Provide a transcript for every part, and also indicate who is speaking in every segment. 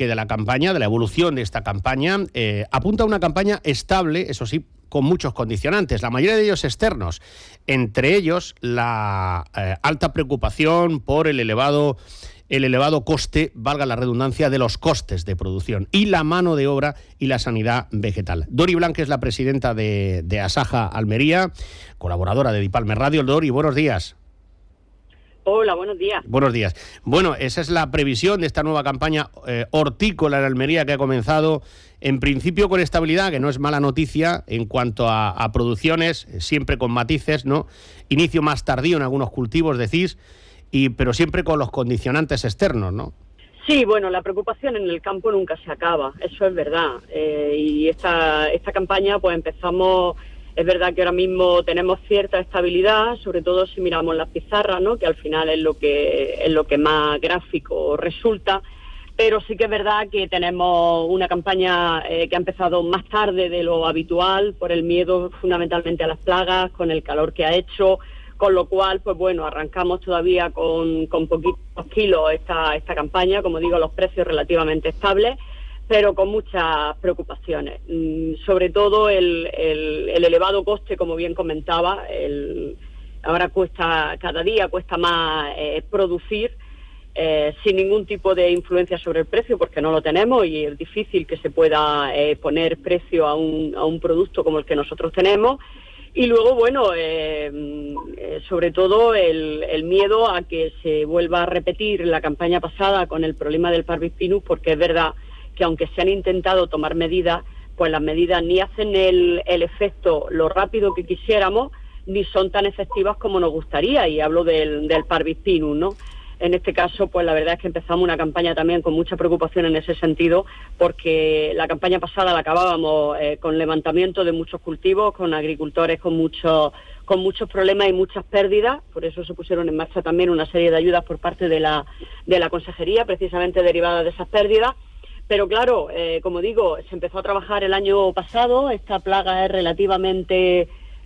Speaker 1: arranque de la campaña, de la evolución de esta campaña, apunta a una campaña estable, eso sí, con muchos condicionantes, la mayoría de ellos externos, entre ellos la alta preocupación por el elevado coste, valga la redundancia, de los costes de producción y la mano de obra y la sanidad vegetal. Dori Blanque es la presidenta de Asaja Almería, colaboradora de Dipalme Radio. Dori, buenos días.
Speaker 2: Hola, buenos días.
Speaker 1: Buenos días. Bueno, esa es la previsión de esta nueva campaña hortícola en Almería, que ha comenzado en principio con estabilidad, que no es mala noticia en cuanto a producciones, siempre con matices, ¿no? Inicio más tardío en algunos cultivos, decís, pero siempre con los condicionantes externos, ¿no?
Speaker 2: Sí, bueno, la preocupación en el campo nunca se acaba, eso es verdad. Y esta campaña, pues empezamos. Es verdad que ahora mismo tenemos cierta estabilidad, sobre todo si miramos las pizarras, ¿no? Que al final es lo que más gráfico resulta, pero sí que es verdad que tenemos una campaña que ha empezado más tarde de lo habitual por el miedo fundamentalmente a las plagas, con el calor que ha hecho, con lo cual, pues bueno, arrancamos todavía con poquitos kilos esta campaña, como digo, los precios relativamente estables, pero con muchas preocupaciones, sobre todo el elevado coste, como bien comentaba. Ahora cada día cuesta más producir, sin ningún tipo de influencia sobre el precio, porque no lo tenemos y es difícil que se pueda poner precio a un producto como el que nosotros tenemos. Y luego, bueno, sobre todo el miedo a que se vuelva a repetir la campaña pasada con el problema del Parvis pinus, porque es verdad que aunque se han intentado tomar medidas, pues las medidas ni hacen el efecto lo rápido que quisiéramos, ni son tan efectivas como nos gustaría, y hablo del Parvis pinus, ¿no? En este caso, pues la verdad es que empezamos una campaña también con mucha preocupación en ese sentido, porque la campaña pasada la acabábamos con levantamiento de muchos cultivos, con agricultores con muchos problemas y muchas pérdidas. Por eso se pusieron en marcha también una serie de ayudas por parte de la Consejería, precisamente derivadas de esas pérdidas. Pero claro, como digo, se empezó a trabajar el año pasado, esta plaga es relativamente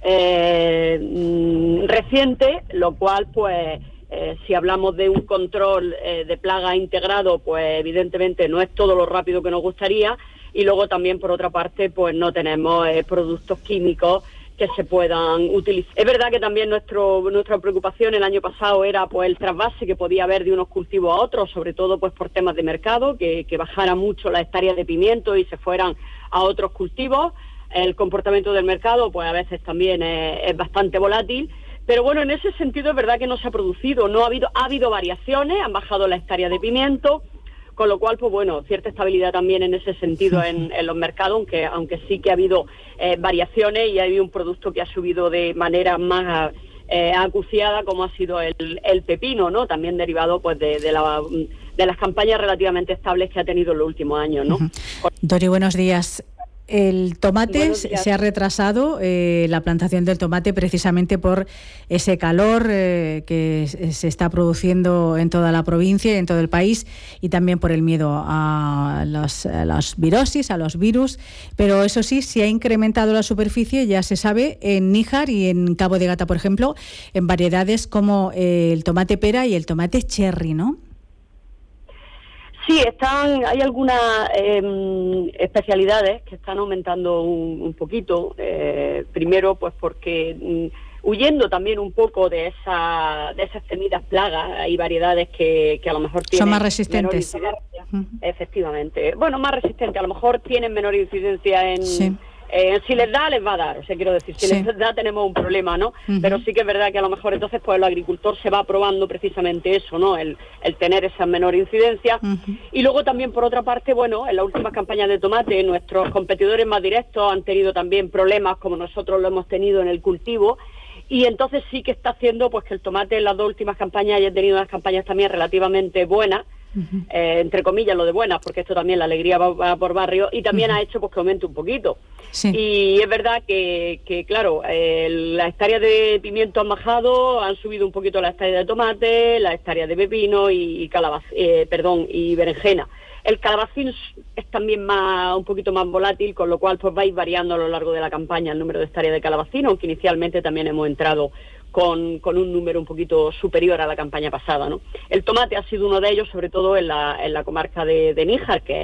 Speaker 2: reciente, lo cual, pues, si hablamos de un control de plaga integrado, pues evidentemente no es todo lo rápido que nos gustaría, y luego también, por otra parte, pues no tenemos productos químicos que se puedan utilizar. Es verdad que también nuestra preocupación el año pasado era, pues, el trasvase que podía haber de unos cultivos a otros, sobre todo pues por temas de mercado, que bajara mucho las hectáreas de pimiento y se fueran a otros cultivos. El comportamiento del mercado, pues a veces también es bastante volátil, pero bueno, en ese sentido es verdad que no se ha producido, ha habido variaciones, han bajado las hectáreas de pimiento, con lo cual, pues bueno, cierta estabilidad también en ese sentido en los mercados, aunque sí que ha habido variaciones, y ha habido un producto que ha subido de manera más acuciada, como ha sido el pepino, ¿no? También derivado pues de las campañas relativamente estables que ha tenido en los últimos años, ¿no?
Speaker 3: Dori, buenos días. El tomate se ha retrasado, la plantación del tomate, precisamente por ese calor que se está produciendo en toda la provincia y en todo el país, y también por el miedo a las virosis, a los virus. Pero eso sí, se ha incrementado la superficie, ya se sabe, en Níjar y en Cabo de Gata, por ejemplo, en variedades como el tomate pera y el tomate cherry, ¿no?
Speaker 2: Sí, hay algunas especialidades que están aumentando un poquito. Primero, pues porque huyendo también un poco de esas temidas plagas, hay variedades que a lo mejor tienen...
Speaker 3: Son más resistentes.
Speaker 2: Menor incidencia. Efectivamente. Bueno, más resistentes. A lo mejor tienen menor incidencia en... Sí. Si les da, les va a dar. O sea, quiero decir, si les da, tenemos un problema, ¿no? Pero sí que es verdad que a lo mejor entonces, pues el agricultor se va probando precisamente eso, ¿no? El tener esa menor incidencia. Y luego también, por otra parte, bueno, en las últimas campañas de tomate, nuestros competidores más directos han tenido también problemas, como nosotros lo hemos tenido en el cultivo. Y entonces sí que está haciendo, pues, que el tomate en las dos últimas campañas haya tenido unas campañas también relativamente buenas. Entre comillas, lo de buenas, porque esto también, la alegría va por barrio, y también ha hecho pues que aumente un poquito. Sí. Y es verdad que claro, las hectáreas de pimiento han bajado, han subido un poquito las hectáreas de tomate, las hectáreas de pepino y berenjena. El calabacín es también un poquito más volátil, con lo cual pues va a ir variando a lo largo de la campaña el número de hectáreas de calabacín, aunque inicialmente también hemos entrado con un número un poquito superior a la campaña pasada, ¿no? El tomate ha sido uno de ellos, sobre todo en la comarca de Níjar, que